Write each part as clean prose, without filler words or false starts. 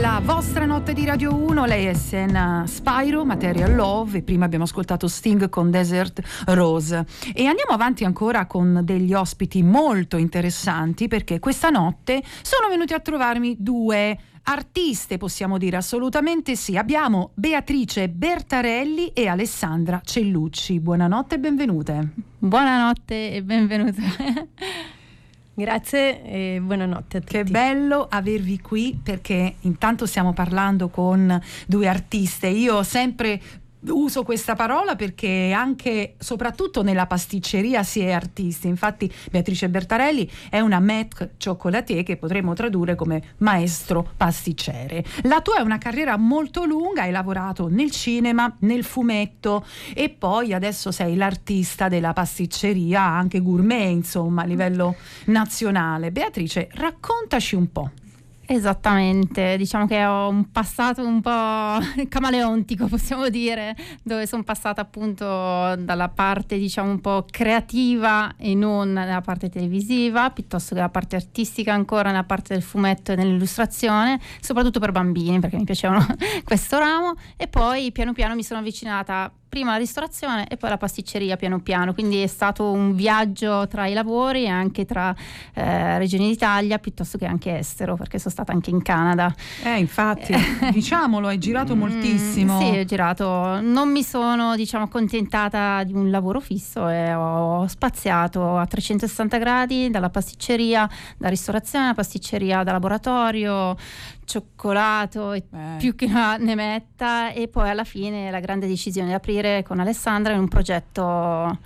La vostra notte di Radio 1, lei è Senna Spyro, Material Love, e prima abbiamo ascoltato Sting con Desert Rose. E andiamo avanti ancora con degli ospiti molto interessanti, perché questa notte sono venuti a trovarmi due artiste, possiamo dire, assolutamente sì. Abbiamo Beatrice Bertarelli e Alessandra Cellucci. Buonanotte e benvenute. Buonanotte e benvenute. Grazie e buonanotte a tutti. Che bello avervi qui, perché intanto stiamo parlando con due artiste. Io sempre uso questa parola perché anche, soprattutto nella pasticceria, si è artisti. Infatti Beatrice Bertarelli è una maître chocolatier, che potremmo tradurre come maestro pasticcere. La tua è una carriera molto lunga, hai lavorato nel cinema, nel fumetto, e poi adesso sei l'artista della pasticceria, anche gourmet, insomma, a livello nazionale. Beatrice, raccontaci un po'. Esattamente, diciamo che ho un passato un po' camaleontico, possiamo dire, dove sono passata appunto dalla parte, diciamo, un po' creativa e non dalla parte televisiva, piuttosto che la parte artistica, ancora nella parte del fumetto e nell'illustrazione, soprattutto per bambini, perché mi piacevano questo ramo, e poi piano piano mi sono avvicinata prima alla ristorazione e poi alla pasticceria piano piano, quindi è stato un viaggio tra i lavori e anche tra regioni d'Italia, piuttosto che anche estero, perché sono stata anche in Canada. Infatti, diciamolo, hai girato moltissimo. Sì, ho girato, non mi sono, diciamo, accontentata di un lavoro fisso e ho spaziato a 360 gradi, dalla pasticceria, da ristorazione alla pasticceria, da laboratorio, cioccolato e più che ne metta, e poi alla fine la grande decisione di aprire con Alessandra in un progetto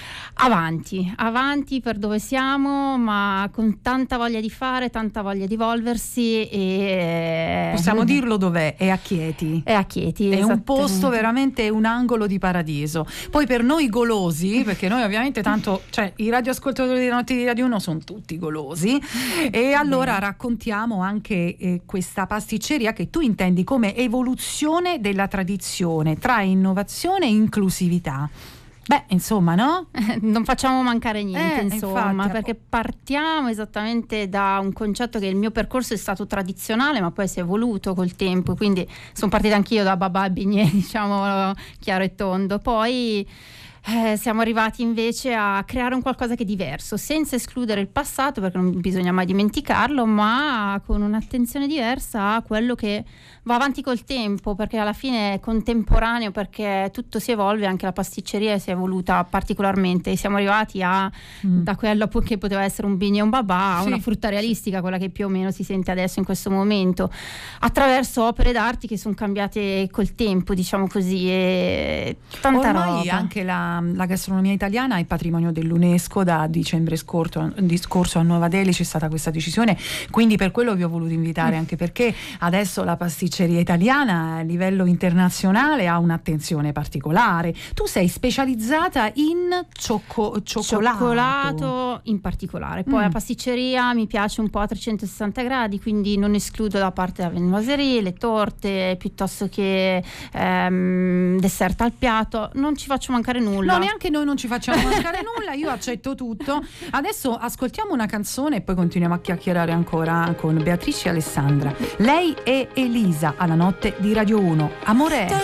avanti per dove siamo, ma con tanta voglia di fare, tanta voglia di evolversi. E possiamo dirlo dov'è? È a Chieti. È a Chieti, è un posto veramente, un angolo di paradiso. Poi per noi golosi, perché noi ovviamente tanto, cioè i radioascoltatori delle notti di Radio 1 sono tutti golosi, e allora raccontiamo anche questa pasticceria che tu intendi come evoluzione della tradizione tra innovazione e inclusività. Beh, insomma, no? Non facciamo mancare niente, insomma, infatti, perché partiamo esattamente da un concetto che il mio percorso è stato tradizionale, ma poi si è evoluto col tempo, quindi sono partita anch'io da babà e bignè, diciamo, chiaro e tondo. Poi siamo arrivati invece a creare un qualcosa che è diverso, senza escludere il passato, perché non bisogna mai dimenticarlo, ma con un'attenzione diversa a quello che va avanti col tempo, perché alla fine è contemporaneo, perché tutto si evolve, anche la pasticceria si è evoluta particolarmente. Siamo arrivati da quello che poteva essere un bignè e un babà a una frutta realistica, quella che più o meno si sente adesso in questo momento, attraverso opere d'arte che sono cambiate col tempo, diciamo così, e tanta ormai roba. Anche la gastronomia italiana è patrimonio dell'UNESCO. Da dicembre scorso a Nuova Delhi c'è stata questa decisione, quindi per quello vi ho voluto invitare, anche perché adesso la pasticceria italiana a livello internazionale ha un'attenzione particolare. Tu sei specializzata in cioccolato in particolare, poi la pasticceria mi piace un po' a 360 gradi, quindi non escludo la parte della viennoiserie, le torte, piuttosto che dessert al piatto. Non ci faccio mancare nulla. No, neanche noi non ci facciamo mancare nulla, io accetto tutto. Adesso ascoltiamo una canzone e poi continuiamo a chiacchierare ancora con Beatrice e Alessandra. Lei è Elisa alla notte di Radio 1. Amore è.